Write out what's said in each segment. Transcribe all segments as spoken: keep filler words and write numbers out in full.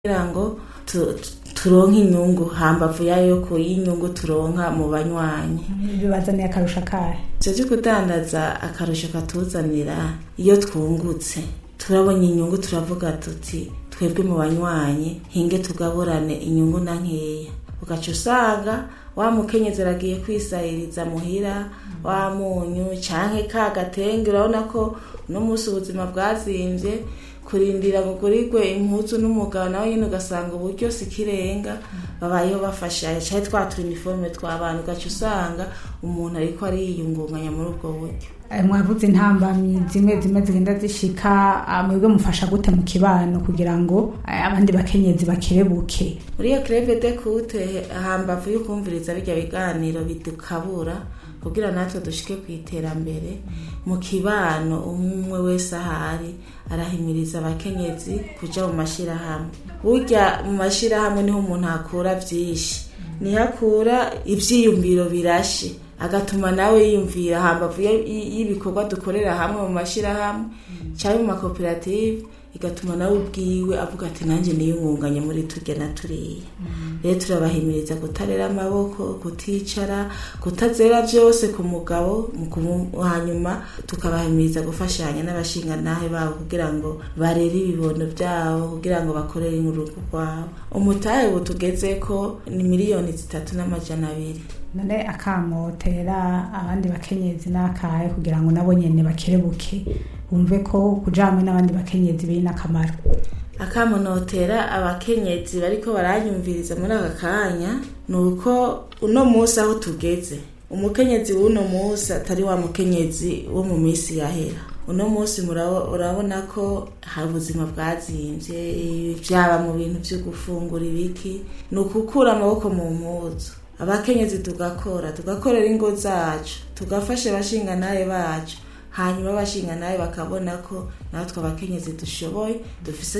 ngo turonka inyungu hambavu yayo ko y'inyungu turonka mu banywanyi bibazaniye akarusho kahe cyo kudandaza akarusho katuzanira iyo twungutse turabonye inyungu turavuga tuti twebwe mu banywanyi hinge tugaburane inyungu na nkeya ugaca usanga wa mukenyezi aragiye kwisahiriza muhira wa munyu canke ka gatenge urabona ko no musi ubuzima bwazimvye kurindira ngo kurigwe impuzu n'umugabo nawe nyine ugasanga uburyo sikirenga babayeho bafashanya cyane twatura uniforme tw'abantu ugaca usanga umuntu ariko ariyungunganya muri ubwo buryo mwavuze intambamyi zimwe zimwe zigenda zishika mwebwe mufasha gute mu kibano kugira ngo abandi bakenyezi bakerebuke muri iyo creve de coute hambavu yo kumviriza bijya biganiro bidukabura kugira natwe dushike kwiterambere mu kibano umwe wese ahari arahimiriza abakenyezi kuja mu mashira hamwe burya mu mashira hamwe niho umuntu akura vyinshi nihakura ivyiyumviro birashe agatuma nawe yiyumvira hambavu y'ibikorwa dukorera hamwe mu mashira hamwe cyangwa mu makoperative igatuma nawe ubwiwe avuga ati nanje niyungunganye muri turya na turiya rero turabahimiriza gutarera amaboko kuticara kutazera byose ku mugabo hanyuma tukabahimiriza gufashanya n'abashinga nahe babo kugira ngo barere ibibondo byabo kugira ngo bakorere urugo rwabo umutahe butugeze ko ni miliyoni zitatu n'amajana abiri none akamotera abandi bakenyezi nakaye kugira ngo nabo nyene bakerebuke umve ko kujamwe n'abandi bakenyezi biri nakamaro akamonotera abakenyezi bariko baranyumviriza muri aka kanya nuko uno musi aho tugeze umukenyezi w'uno musi atari wa mukenyezi wo mu misi yahera uno musi urabona ko hari ubuzima bwazimvye byaba mu bintu byo gufungura ibiki nukukura amaboko mu mpuzu abakenyezi tugakora tugakorera ingo zacu tugafasha abashinga naye bacu hanyuma abashinga naye bakabona ko natwe abakenyezi dushoboye dufise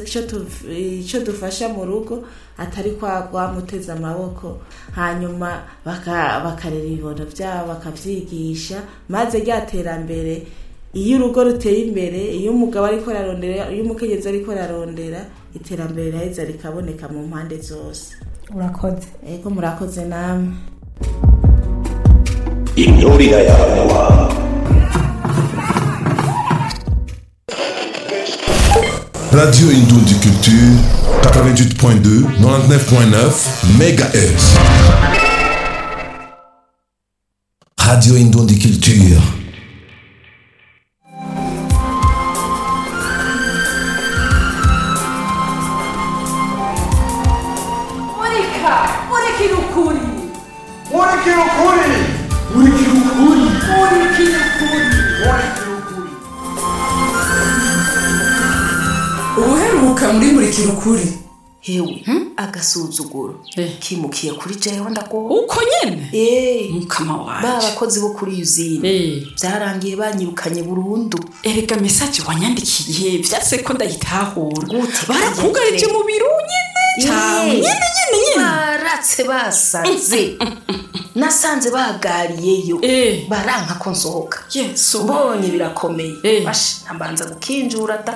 ico dufasha mu rugo atari kwa gwamuteza amaboko hanyuma bakarera ibibono byabo bakavyigisha maze ryaterambere iyo urugo ruteye imbere iyo umugabo ariko ararondera iyo umukenyezi ariko ararondera iterambere raheza rikaboneka mu mpande zose urakoze ego murakoze namwe Indoria yawa Radio Indondi Culture quatre-vingt-huit point deux quatre-vingt-dix-neuf point neuf mégahertz Radio Indondi Culture muri muri kirukuri hewe agasuzuguro kimukiye kuri jewe ndako uko nyene eh mukama waje babakozi bo kuri usine byarangiye banyirukanye burundu erega message wanyandikiye vyase ko ndayitahura barakugarije mu biro nyene cyane nyene nyene nyene baratse basaze nasanze bagariyeyo baranka ko nsohoka yeso mbonye birakomeye bashi ntambanza gukinjura da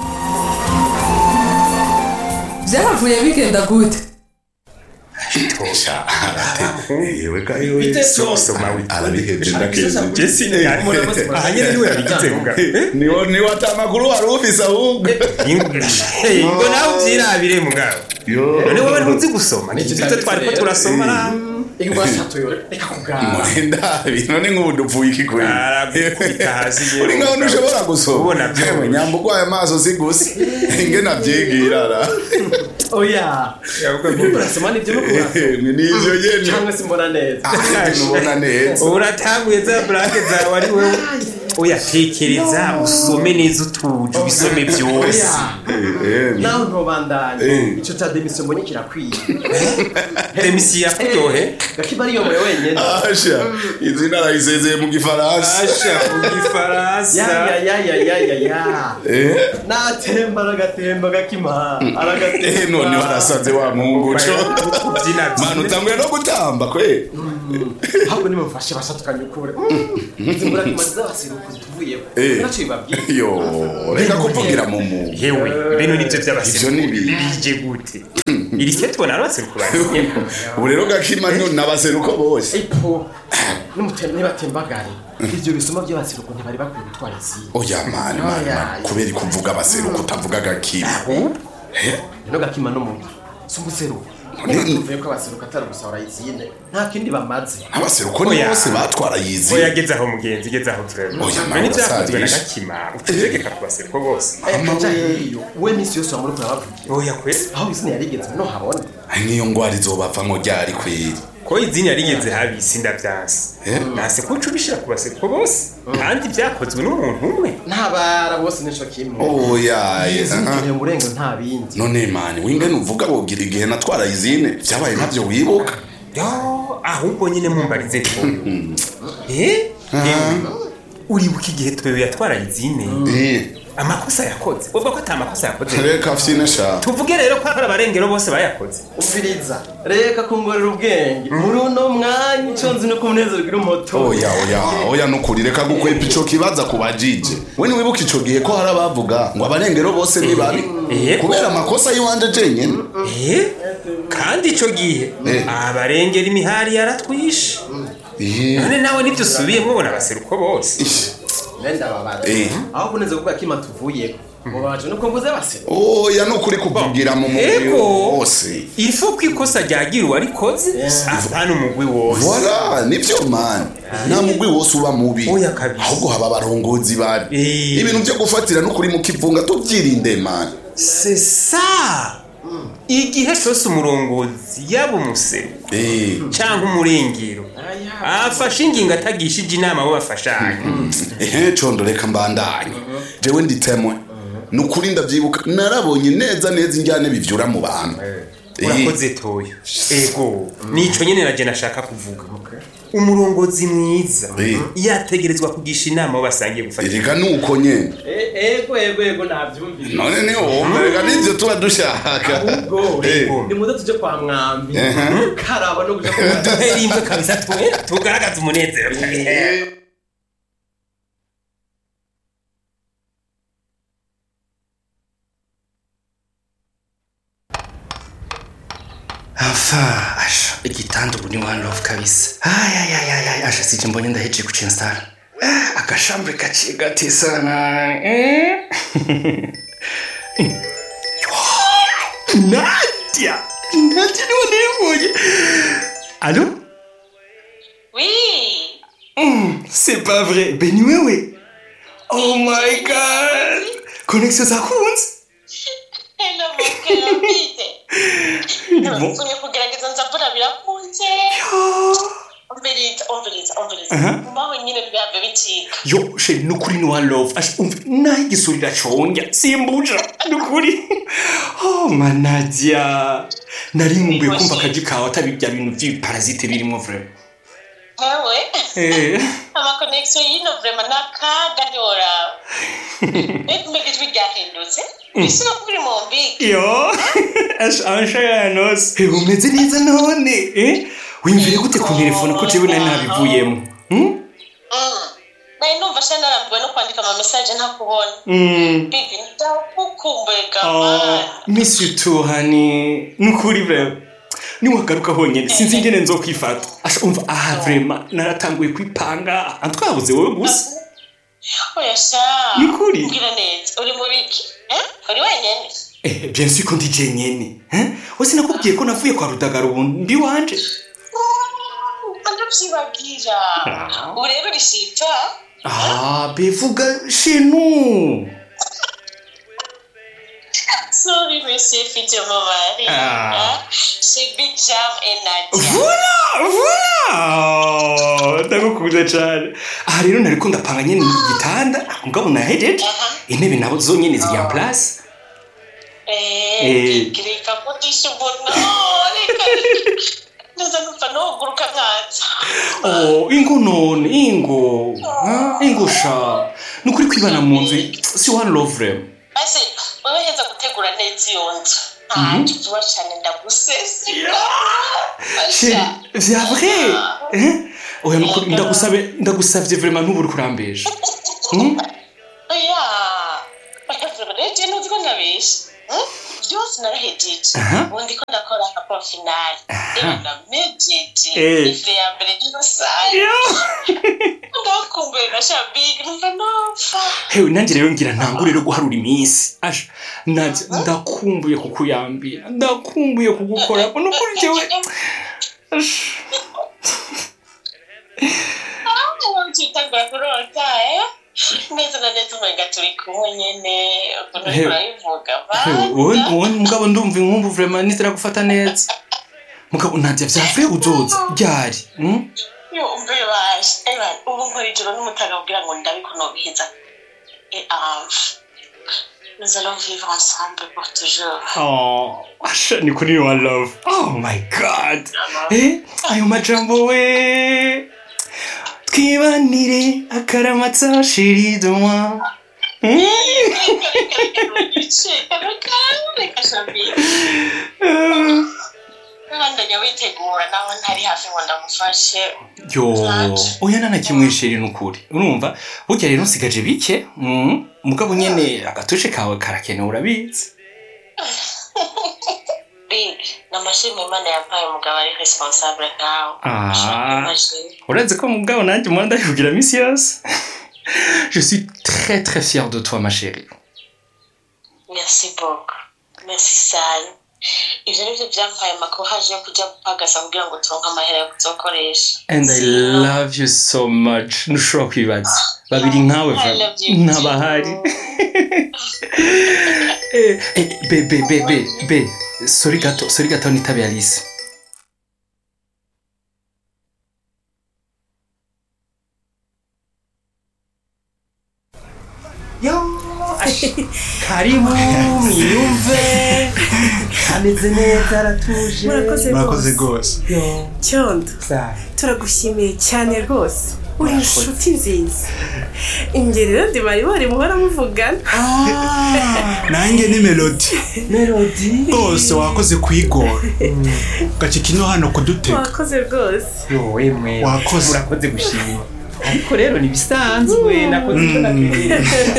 Zavuye bigenda gute Tosha yewe kayo sose mawi arabiheje ndakeze Jesse ne yarimo ahanye niwe yabigitsenga niwo ni watamakuru warufisa ahubwo ngo nawe ubyirabire mugabo none wowe ntuzi gusoma ni cyo twari ko turasoma na ingwashato yo reka kugara mwenda binone nk'ubudupfuye ikikuye arakwita hasi uri ngaho ntushobora gusoma ubona byo nyambuko aya maso sigusi inge navyigira oya yavuga urasoma nivyo n'ukura ni ivyo yene cyangwa simbona neza nubona neza uratanguye za black zawe ari wewe oya tekereza usome neza utuje ubisome byose naho ntobandanye ico ta demission mbonye kirakwiye demission yakuryohe gakibari yo moyo wenyene asha izina rayizeze mu gifaransa asha mu gifaransa ya ya ya ya ya ya eh natemba ragatemba gakima aragatemba none warasanze wa mungu cyo kubyina manu tamwe no gutamba kwe ahubwo nimufashe bashatukanye ukure zimbura kimaze abaseruko tuvuye naco bibabwiye yo reka kuvugira mu mu yewe ibintu nivyo by'abaseruko bije gute iri ketwa narabaseruko bari ubu rero gakima no nabaseruko bose epo n'umutemye batembagare ivyo bisoma by'abaseruko ntibari bakwiye gutwara izindi oya mani mani kubera kuvuga abaseruko utavuga gakima no gakima no mu sumuseruko Nivuye ko abaseruka atari gusahura izinde nta kindi bamaze abaseruko ni bose batwara yizi oya geze aho mugenzi geze aho turebe mani byakozwe na gakima utegeka ku baseruko bose amabuye we misi yose amuri kurabavuye oya kwe aho izindi yarigeze no habone niyo ngwari zobavamo ryari kwiri ko izindi yarigeze habisi ndavyanse nase kucu bishira ku baseruko bose kandi byakozwe n'umuntu umwe ntabara bose nico kimwe oya izindi murengo nta bindi none mani wingene uvuga bogira igihe natwara izine byabaye ntabyo wibuka yo ahubwo nyine mumbarize eh uribuka igihe twewe yatwara izine eh amakosa yakoze ubwo ko atamakosa yakoze reka afyine sha tuvuge rero ko akora barengero bose bayakoze umviriza reka kungorera ubwenge muri uno mwanya iconzi no kumunezero gira umuto oya oya oya nukuri reka gukwepa ico kibaza kubajije we ni wibuka ico gihe ko harabavuga ngo abarengero bose ni babi kubera amakosa yiwanje jenyene eh kandi ico gihe abarengera imihari yaratwishe none nawe nivyo subiye mubona baseruko bose Nenda babara. Aho kuneze kuvuga kima tuvuye. Mubaje nuko mvuze base. Oya nukuri kuvugira mu mugwi wose. Il faut kwikosa ryagira warikoze afana umugwi wose. Voilà, nivyo man. Na mugwi wose uba mubi. Ahubwo haba barongozi bari. Ibintu byo gufatira nukuri mu kivunga tuvyirinde man. C'est ça. Igihe cyose umurongozi yaba umusero eh cyangwa umurengero afashe ingingo atagishije inama abo bafashanye ehe condo reka mbandanye jewe nditemwe nukuri ndavyibuka narabonye neza neza injyane bivyura mu bantu urakoze toyo ego nico nyene naje nashaka kuvuga umurongozi mwiza yategerezwa kugisha inama abo basangiye gufata reka nuko nyene ego ego ego navyumvira none ni wo reka nivyo tuba dushaka ego ni muze tuje kwa mwambi karaba no kuja duhera imve kabisa twe tugaragaza umunezero afa asha igitanda ubu ni one love kabisa ay ay ay ay asha sije mbonye ndaheje kucinstara akashambre kaciye gati sana eh Nadia Nadia ni waniye allô oui mm, c'est pas vrai Beni wewe oh my god connexion za kunzi hello mukela bite no kunye kugerageza nzapura birakunze Umviriza, umviriza, umviriza. Mbawe nyine byave bitika. Yo, she nukuri ni one love. Ash umva nahi gisurira chonja. Simbuja nukuri. Oh Manadia. Nari ngumbuye kumva kajikawa tabijya bintu by'iparasite birimo vraiment. Ewe. Eh. Ama connection yino vraiment nakaga yora. Nek megijwi gahindutse. Bisho kuri mombiki. Yo. Ash ansha yanos. He umeze neza none. Eh? Wimvire gute ku telefone ko jewe nari nabivuyemo hm mm nayi numva shana rambwe no kwandika ama message ntakubona mm bibi ndakukumbuye gama miss you too honey nukuri vraiment ni wagaruka honyene sinzi ngene nzokwifata asha umva aha vraiment naratanguye kwipanga antwabuze wowe gusa oya sha nukuri ngira neza uri mu biki eh uri wenyene eh bien sûr ko ndi jenyene eh wose nakubwiye ko navuye kwa Rudagara ubundi wanje Andabyibagira. Urero rishita. Ah, bivuga chez nous. Sorry, monsieur Fito Momari. Ah. C'est Big Jam et Nadia. Voilà, voilà. Ndagukunda cyane. Ah rero nariko ndapanga nyene igitanda, mugabo nahejeje. Intebe nabo zonyene ziri en place. Eh, kireka kutisha bono. Nza nufa no guruka nkaza. Oh, ingo none, ingo. Ah, ingo sha. Nukuri kwibana mu nzu si one love them. Ase, wewe heza gutegura neza yonza. Ah, tuwa cyane ndaguseseka. C'est c'est vrai. eh oya nukuri ndagusabe ndagusavye vraiment ntuburi kurambeje hm oya bakavurije n'uziko ndabisha byose narahejeje ubundi ko ndakora nka final na mejeje ife ya mbere y'usaye ndakumbuye na shabig numva nopfa hewe nanjye rero ngira ntangurire guharura iminsi asha ndakumbuye kukuyambira ndakumbuye kugukora nukuri jewe ah wantitangura kurota eh neza na neza umenga turi kumwe nyene ukuntu urayivuga wowe wowe mugabo ndumva inkumbu vraiment nitera gufata neza mugabo ntajya vyavure uzoza ryari hm yo umbe baje eba ubu nkora ijoro n'umutaga kugira ngo ndabikunobihiza et ange nous allons vivre ensemble pour toujours. Oh, asha ni kuri one love. Oh my god. Eh, ayo majambo we. Twibanire akaramata chérie de moi. Eh? Ndanya witegura naho ntari hafi ngo ndamufashe. Yo, oya nana kimwishiri nukuri. Urumva? Burya rero nsigaje bike. Mm. Mugabo nyene agatushe kawe karakenewe urabizi. Big, namashimwe Imana yampaye umugabo ari responsable nkawe. Ah. Urazi ko mugabo nanjye mwanda yugira misi yose. Je suis très très fier de toi ma chérie. Merci beaucoup. Merci sana. Ivyo nivyo vyampaye amakohaje yo kuja gupagasa kugira ngo turonke amahera yo kuzokoresha. And I love you so much. Nushobora kwibaza. Babiri nkawe ntabahari. Eh, eh, be be be be be. Sorry gato, sorry gato nitabe Alice. Yo, karibu mwiyumve. Ameze neza aratuje. Murakoze gose. Yo, Cyondo. Turagushimiye cyane rwose. Uri inshuti nziza. Ingerero ndi bari bari muhora muvugana. Ah, nange ni Melody. Melody. Bose wakoze kwigora. Gace kino hano kuduteka. Wakoze rwose. Yo, emwe. Wakoze. Murakoze gushimira. Ariko rero ni bisanzwe nakoze icyo nakwiriye.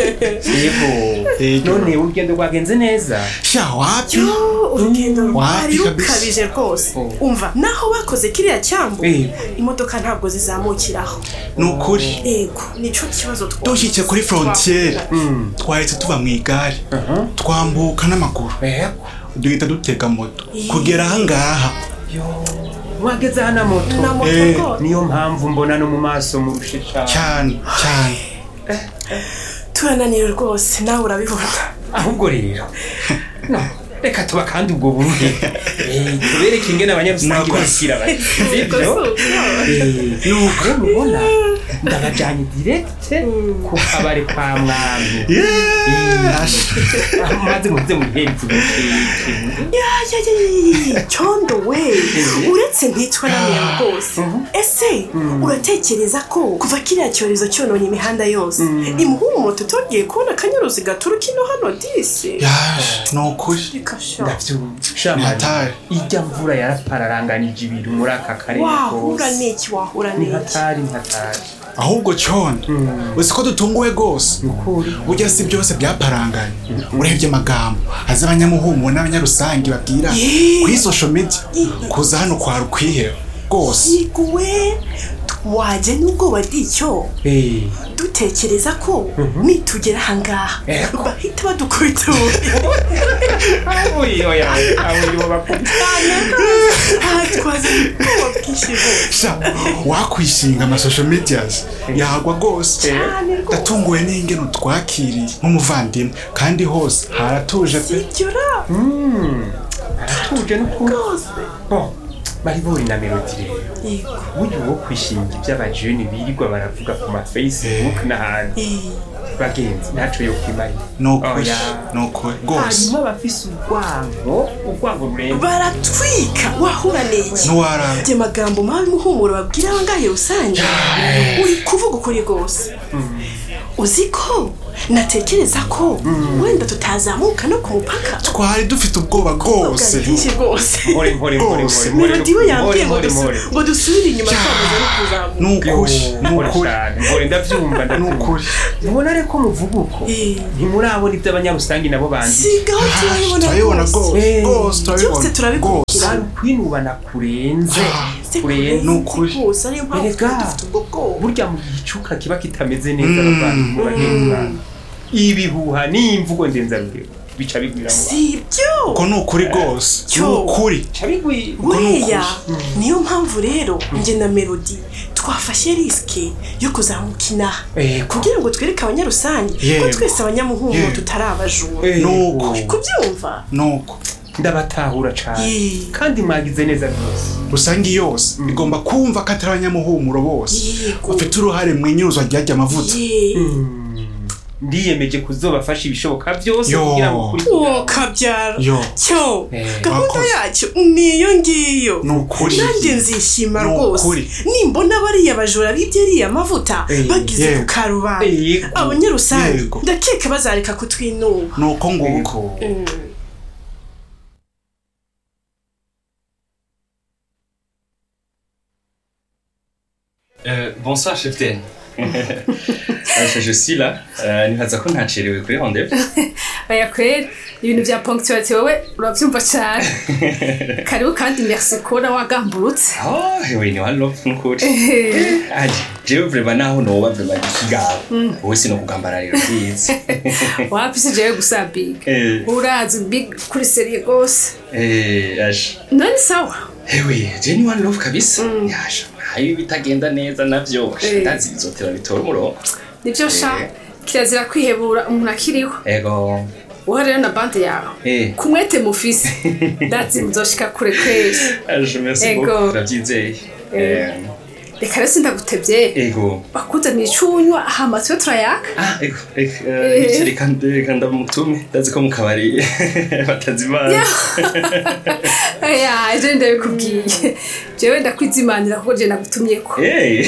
Yego. None urugendo rwagenze neza. Sha wapi? Urugendo rwari rukabije rwose. Umva naho bakoze kiriya cyambu. Imodoka ntabwo zizamukiraho. Nukuri. Yego, nico kibazo twa. Dushyitse kuri frontiere. Twahise tuba mu igare. Twambuka n'amaguru. Yego. Duhita dutega moto. Kugera aha ngaha. Yo. Wageze hana moto. Na moto. Niyo mpamvu mbona no mu maso mu rushica. Cyane, cyane. Turananira rwose nawe urabibona. Ahubwo rero. No. Reka tuba kandi ubwo buruhe. Eh, tubereke ingene abanyarusangi bakira bati. Sibyo? Eh, nuko mubona ndabajanye direct ku kabare kwa mwami. Yeah. Amaze muze mu henzi. Ya ya ya. Cyondo we. Uretse ntitwa namiye rwose. Ese uratekereza ko kuva kiriya cyorezo cyononye imihanda yose imuhumumo tutogiye kubona kanyuruzi gaturuka ino hano disi. Ya, nukuri. Shamata ijya mvura yarapararanganije ibintu muri aka karere kose. Wahura n'iki wahura n'iki? Hatari hatari. Ahubwo Cyondo usiko dutunguwe gose. Burya si byose byaparanganye. Urebye amagambo azabanyamuhumo n'abanyarusangi babwira kuri social media kuza hano kwa rukwihera gose. Yiguwe waje nubwo badicyo. Eh. Dutekereza ko nitugera hangaha bahita badukubita. Oyi oya, aho yo bakubitana. Hatwaze kubakishibo. Sha, wakwishinga ama social medias. Yagwa gose. Datunguwe n'ingene twakiri nk'umuvandimwe kandi hose haratuje pe. Sijura. Mm. Haratuje no kose. Bon. Bari bori na Melody rero. Yego. Buryo wo kwishinga iby'abajene birirwa baravuga ku ma Facebook n'ahandi. Bagenzi naco yo kwimari. Nokuri. Nokuri gose. Hanyuma bafise urwango, urwango rurembe. Baratwika wahura n'iki? Nuwara. Je magambo mabi muhumuro babwira abangahe rusange. Uri kuvuga ukuri gose. Uziko natekereza ko wenda tutazamuka no ku mupaka twari dufite ubwoba bwose byinshi rwose mpore mpore mpore mpore melody we yambwiye ngo dusu- ngo dusubire inyuma twamaze no kuzamuka nukuri nukuri mpore ndavyumva nukuri mubona reko muvuga uko ntimurabona ibyo abanyarusangi nabo bandi sigaho turabibona turabibona rwose rwose turabibona turabikora kwinubana kurenze kurenze nukuri rwose ariyo mpamvu twari dufite ubwo bwoba burya mu gicuka kiba kitameze neza abavandimwe bagenzi banyu ibihuha n'imvugo ndenzarugero bica bigwiramo sibyo ko nukuri rwose nukuri weya niyo mpamvu rero njye na melody twafashe riske yo kuzamukina kugira ngo twereke abanyarusange ko twese abanyamuhungu tutari abajura nuko kubyumva nuko ndabatahura cyane kandi mwagize neza rwose rusangi yose igomba kumva ko atari abanyamuhumuro bose bafite uruhare mu inyuzwa ryajya amavuta ndiyemeje kuzobafasha ibishoboka byose kugira ngo kuri kabyara cyo gahunda yacu niyo ngiyo nanjye nzishima rwose nimbona bariya bajura bibye ariya mavuta bagize ku karubanda abanyarusange ndakeka bazareka kutwinuba nuko nguko Euh, bonsoir, chef T N. Je suis là. Nibaza ko ntacerewe kuri rendez-vous. Oya kweli, ibintu bya punctuality wowe uravyumva cyane. Karibu kandi merci ko na wagamburutse. Oh, we ni one love nukuri. Aje, je vraiment naho no wa vraiment gigabo. Wowe sino kugambara rero please. Wapi se je gusa big. Urazi big kuri serie gose. Eh, aje. Nani sawa? Ewe, je ni one love kabisa. Yasha. Hayi bitagenda neza navyo. Ndazi bizotera bitora umurongo. Nivyo sha. Kirazira kwihebura umuntu akiriho. Ego. Uharero na bande yawe. Kumwete mufise. Ndazi muzoshika kure kwezi. Aje merci beaucoup. Ndavyizeye. Eh. Reka rero sindagutevye. Ego. Bakuzanira icunywa hama twe turayaka. Ah, ego. Ego. Reka reka ndamutume. Ndazi ko mu kabari batazimana. Aya, je ndabikubwiye. Jewe ndakwizimanira kuko je nagutumye ko. Eh.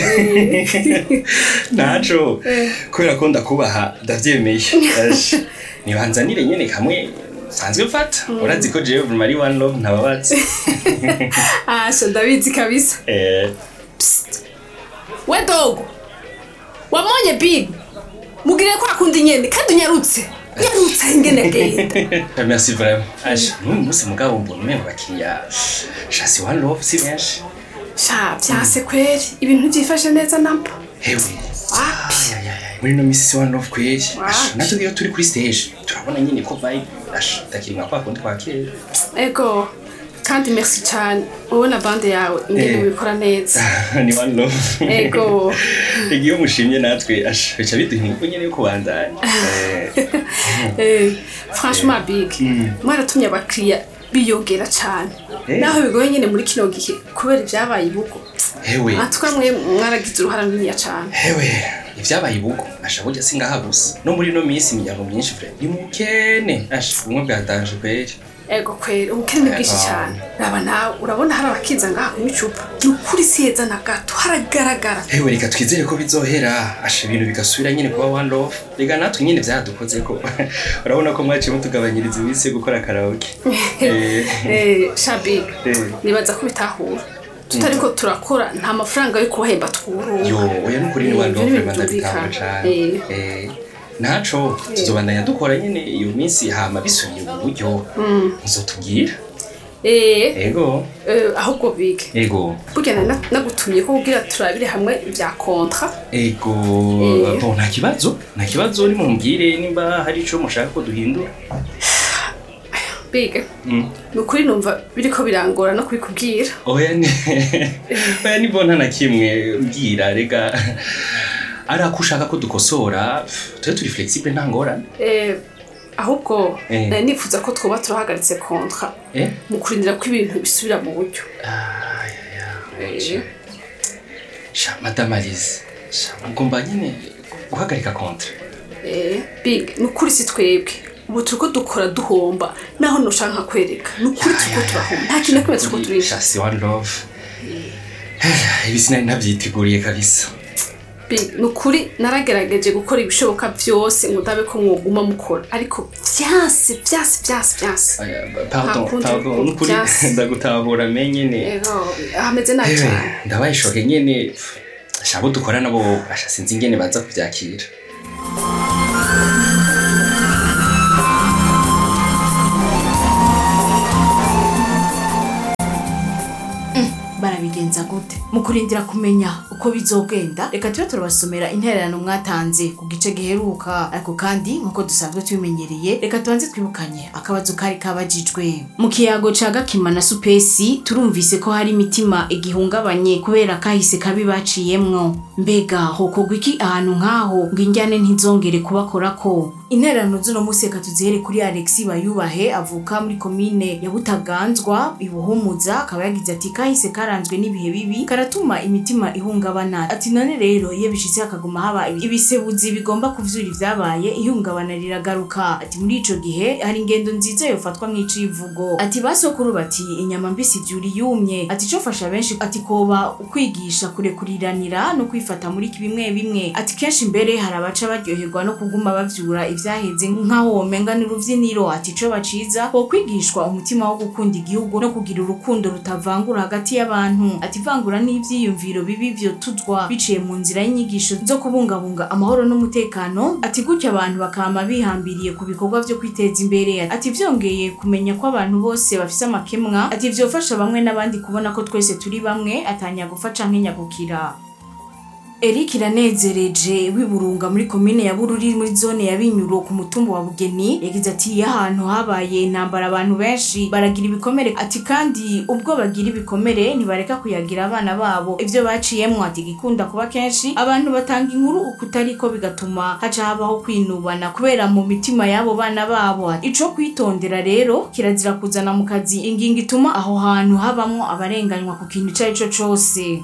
Nacho. Kubera ko ndakubaha ndavyemeye. Nibanzanire nyene kamwe sanzwe mfata. Urazi ko jewe muri one love ntababatse. Ah, so ndabizi kabisa. Eh. We dogo. Wamonye big. Mugire ko akundi nyene kandi nyarutse. Nyarutse ingene genda. Merci vraiment. Aje, musi mugabo mbona mwe bakiriya. Chasi one love si benshi. Sha, byase kweri. Ibintu byifashe neza namba. Hewe. Ah, muri no misi one love kweri. Natwe iyo turi kuri stage, turabona nyine ko vibe. Ash, takiringa kwa kundi kwakira. Ego. Kandi merci cyane. Wowe na bande yawe ingene ubikora neza. Ni one love. Ego. Igiyo mushimye natwe ash, bica biduhinga nyene yo kubandanya. Eh, franchement big. Mwaratumye abakiriya biyongera cyane. Naho bigoye nyene muri kino gihe kubera ibyabaye ibugo. Hewe. Atwa mwe mwaragize uruhara runini cyane. Hewe. Ivyabaye ibugo asha burya singaha gusa. No muri no misi imiryango myinshi frère. Ni mukene. Ash, umwe bwatanje kweri. Ego kweri ubukene bwinshi cyane. Raba nawe urabona hari abakiza ngaha ku micupa. Nukuri siheza na gato haragaragara. Hewe reka twizere ko bizohera. Asha ibintu bigasubira nyine kuba one love. Rega natwe nyine byadukoze ko. Urabona ko mwaciye mutugabanyiriza ibisi gukora karaoke. Eh eh Shabig. Nibaza ko bitahura. Tutariko turakora nta mafaranga yo kubahemba twuru. Yo, oya nukuri ni one love mandabitanga cyane. Eh naco tuzobandanya dukora nyene iyo minsi hama bisubiye mu buryo nzotubwira. Eh ego eh ahubwo big ego bugena nagutumye ko kugira turabire hamwe ibya contrat. Ego bon nta kibazo nta kibazo ni mumbwire nimba hari ico mushaka ko duhindura. Big nukuri numva biriko birangora no kubikubwira. Oya ni oya ni bona na kimwe mbwira rega ara kushaka ko dukosora turi turi flexible nta ngorane. Eh ahubwo nari nifuza ko twoba turahagaritse contrat mu kurindira ko ibintu bisubira mu buryo. Ah ya ya. Sha madame Alice. Sha ngomba nyine guhagarika contrat. Eh big nukuri si twebwe. Ubu turiko dukora duhomba naho no shanka kwereka. Nukuri turiko turahomba. Nta kintu kimwe turiko turisha. Si one love. Ibi sinari nabyiteguriye kabisa. nukuri naragerageje gukora ibishoboka byose ngo ndabe ko mwoguma mukora ariko vyase vyase vyase vyase pardon pardon nukuri ndagutahura menye ne ego ameze nabi cyane ndabaye shoke nyene shabo dukora nabo basha sinzi ingene baza kuvyakira barabigenza gute mu kurindira kumenya uko bizogenda reka tube turabasomera intererano mwatanze ku gice giheruka ariko kandi nkuko dusanzwe tubimenyereye reka tubanze twibukanye akabazo kari kabajijwe mu kiyago ca Gakima na Supesi turumvise ko hari imitima igihungabanye kubera kahise kabi baciyemwo mbega hokogwa iki ahantu nkaho ngo injyane ntizongere kubakorako intererano z'uno munsi reka tuzihere kuri Alexis Bayubahe avuka muri komine ya Butaganzwa ibuhumuza akaba yagize ati kahise karanzwe n'ibihe bibi karatuma imitima ihungabana ati none rero iyo bishitse akaguma haba ibisebuzi bigomba kuvyura ivyabaye ihungabana riragaruka ati muri ico gihe hari ingendo nziza yofatwa nk'icivugo ati basokuru bati inyama mbisi vyuri yumye ati cyo fasha benshi ati koba ukwigisha kure kuriranira no kwifata muri kibimwe bimwe ati kenshi mbere harabaca baryoherwa no kuguma bavyura ivyaheze nkaho womenga n'uruvyiniro ati cyo baciza ko kwigishwa umutima wo gukunda igihugu no kugira urukundo rutavangura hagati y'abantu ati vangura n'ivyiyumviro bibi byo tuzwa biciye mu nzira y'inyigisho zo kubungabunga amahoro n'umutekano ati gutya abantu bakama bihambiriye ku bikorwa byo kwiteza imbere ati vyongeye kumenya ko abantu bose bafise amakemwa ati vyofasha bamwe n'abandi kubona ko twese turi bamwe atanya gufaca nk'inyagukira Eric Iranezereje wiburunga muri komine ya Bururi muri zone ya Binyuro ku mutumba wa Bugeni yagize ati ahantu habaye intambara abantu benshi baragira ibikomere ati kandi ubwo bagira ibikomere ntibareka kuyagira abana babo ivyo baciyemwo ati gikunda kuba kenshi abantu batanga inkuru ukutariko bigatuma haca habaho kwinubana kubera mu mitima yabo bana babo ico kwitondera rero kirazira kuzana mu kazi ingingo ituma aho hantu habamwo abarenganywa ku kintu cyayo cyo cose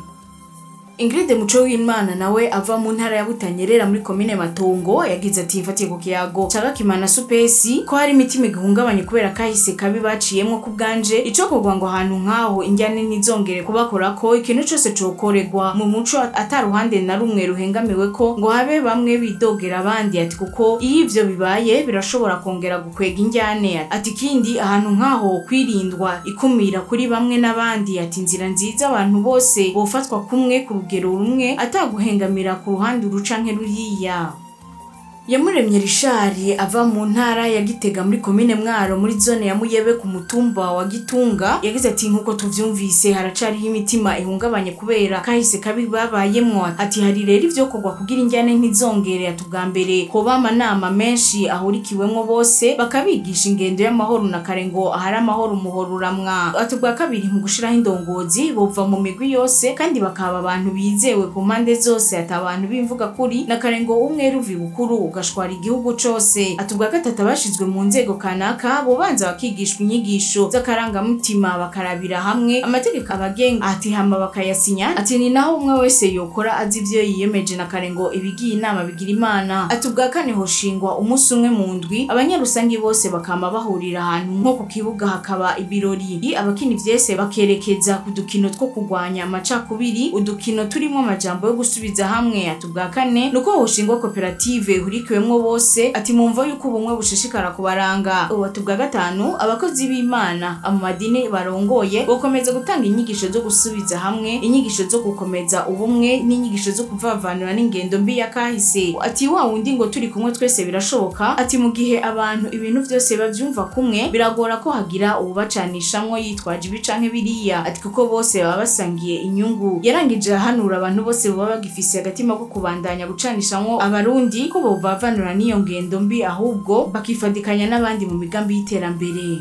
Ingrid Muco w'Imana nawe ava mu ntara ya Butanyerera muri komine Matongo yagize ati ifatiye ku kiyago ca Gakima na Supesi ko hari imitima igihungabanye kubera kahise kabi baciyemwo ku bwanje ico kogwa ngo ahantu nkaho injyane ntizongere kubakora ko ikintu cyose cokoregwa mu muco ataruhande na rumwe ruhengamiwe ko ngo habe bamwe bidogera abandi ati kuko iyo ivyo bibaye birashobora kongera gukwega injyane ati kindi ahantu nkaho kwirindwa ikumira kuri bamwe n'abandi ati inzira nziza abantu bose bofatwa kumwe ku rugero rumwe ataguhengamira ku ruhande urucanke ruriya Yamuremye Rishari ava mu ntara ya Gitega muri komine Mwaro muri zone ya Muyebe ku mutumba wa Gitunga yagize ati nkuko tuvyumvise haracari imitima ihungabanye kubera kahise kabi babayemwo ati hari rero ivyo kogwa kugira injyane ntizongere atugambere ko bama nama menshi ahurikiwemwo bose bakabigisha ingendo y'amahoro na karengo ahari amahoro umuhoruramwa atubwa kabiri mu gushiraho indongozi bova mu migwi yose kandi bakaba abantu bizewe ku mpande zose atabantu bimvuga kuri na karengo umwe ruvi bukuru ugashwara igihugu cose atubwa gatatu bashizwe mu nzego kanaka bo banza bakigishwa inyigisho z'akarangamutima bakarabira hamwe amategeko abagenga ati hama bakayasinya ati ni naho umwe wese yokora azi ivyo yiyemeje na karengo ibigiye inama bigira imana atubwa kane hoshingwa umunsi umwe mu ndwi abanyarusangi bose bakama bahurira ahantu nko ku kibuga hakaba ibirori abakini vyese bakerekeza ku dukino two kugwanya amacakubiri udukino turimo amajambo yo gusubiza hamwe atubwa kane nuko hoshingwa koperative hurikiwemwo bose ati mumva yuko ubumwe bushishikara kubaranga ubatubwa gatanu abakozi b'Imana mu madini barongoye bokomeza gutanga inyigisho zo gusubiza hamwe inyigisho zo gukomeza ubumwe n'inyigisho zo kuvavanura n'ingendo mbi ya kahise ati wa wundi ngo turi kumwe twese birashoboka ati mu gihe abantu ibintu byose bavyumva kumwe biragora ko hagira ububacanishamwo yitwaje ibicanke biriya ati kuko bose baba basangiye inyungu yarangije hanura abantu bose baba bagifise agatima ko kubandanya gucanishamwo abarundi ko bovavanura n'iyo ngendo mbi ahubwo bakifadikanya n'abandi mu migambi y'iterambere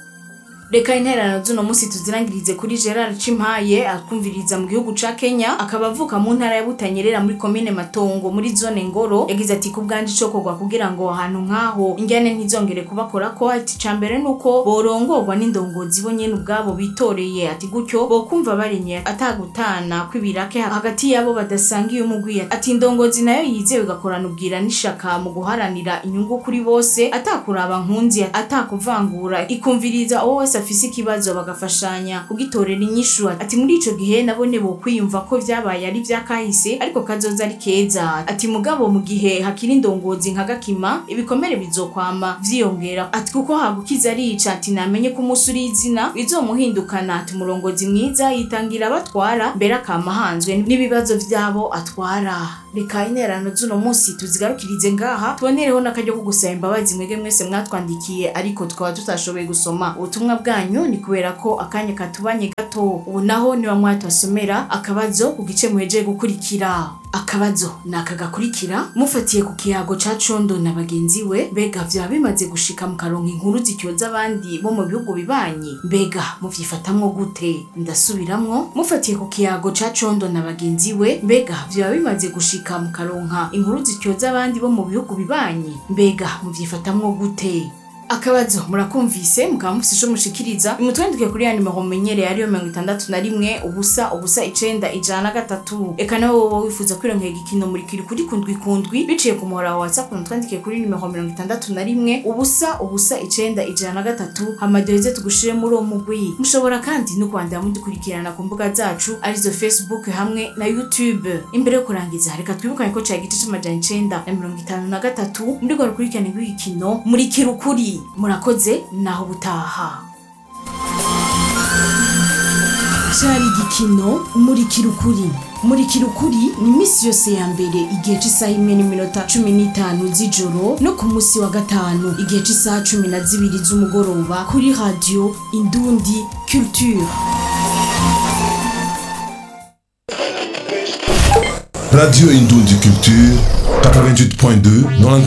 Reka intererano z'uno munsi tuzirangirize kuri Gerard Cimpaye akumviriza mu gihugu ca Kenya akaba avuka mu ntara ya Butanyerera muri komine Matongo muri zone Ngoro yagize ati kubwanje ico kogwa kugira ngo ahantu nkaho injyane ntizongere kubakora ko ati cambere nuko borongorwa n'indongozi bo nyene ubwabo bitoreye ati gutyo bo kumva barinye atagutana kwibirake hagati yabo badasangiye umugwi ati indongozi nayo yizewe gakorana ubwira nishaka mu guharanira inyungu kuri bose atakuraba nkunzi atakuvangura ikumviriza wose wese afise ikibazo bagafashanya kugitorera inyishu. Ati muri ico gihe nabone bo kwiyumva ko vyabaye ari vyakahise ariko kazoza ari keza. Ati mugabo mu gihe hakiri indongozi nka Gakima ibikomere bizokwama vyiyongera. Ati kuko hagukiza arica. Ati namenye ko umusuri izina bizomuhindukana. Ati umurongozi mwiza yitangira abatwara mbere akamahanzwe n'ibibazo vyabo atwara. Reka interano z'uno munsi tuzigarukirize ngaha, tubonereho n'akaryo ko gusaba imbabazi mwege mwese mwatwandikiye ariko tukaba tutashoboye gusoma ubutumwa bwanyu, ni kubera ko akanya katubanye gato. Ubu naho niba mwatwasomera akabazo ku gice muhejeje gukurikira. Akabazo nakagakurikira mufatiye ku kiyago ca Condo na bagenzi we, mbega vya bimaze gushika mu karonka inkuru zicyoza abandi bo mu bihugu bibanyi, mbega muvyifatamwo gute? Ndasubiramwo, mufatiye ku kiyago ca Condo na bagenzi we, mbega vya bimaze gushika mu karonka inkuru zicyoza abandi bo mu bihugu bibanyi, mbega muvyifatamwo gute? Akabazo murakumvise mukaba mufise ico mushikiriza, imutwandike kuri ya nimero mumenyereye ariyo mirongo itandatu na rimwe ubusa ubusa icenda ijana na gatatu. Eka nawe wowe wifuza kwironkera igikino muri kiri kuri kundwi kundwi biciye ku muhora wa WhatsApp, mutwandike kuri nimero mirongo itandatu na rimwe ubusa ubusa icenda ijana na gatatu, hamadoze tugushire muri uwo mugwi. Mushobora kandi no kwandika mudukurikirana ku mbuga zacu arizo Facebook hamwe na YouTube. Imbere yo kurangiza reka twibukanye ko cya gice c'amajana icenda na mirongo itanu na gatatu muri go rukurikirana igikino muri kirukuri. Murakoze naho butaha. Cyari igikino muri kirukuri. Muri kirukuri ni misi yose ya mbere igihe cy'isaha imwe n'iminota cumi n'itanu z'ijoro no ku munsi wa gatanu igihe cy'isaha cumi na zibiri z'umugoroba kuri radio Indundi Culture. Radio Indundi Culture quatre-vingt-huit point deux